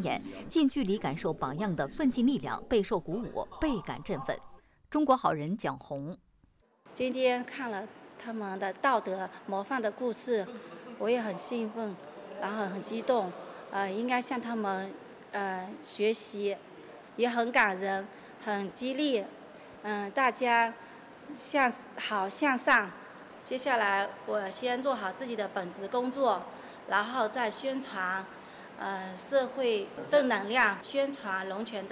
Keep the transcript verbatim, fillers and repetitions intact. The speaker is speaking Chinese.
演，近距离感受榜样的奋进力量，备受鼓舞，倍感振奋。中国好人蒋红， 今天看了他们的道德模范的故事，我也很兴奋，然后很激动，呃，应该向他们呃学习，也很感人，很激励，嗯、呃，大家向好向上。接下来我先做好自己的本职工作，然后再宣传，呃，社会正能量，宣传龙泉的。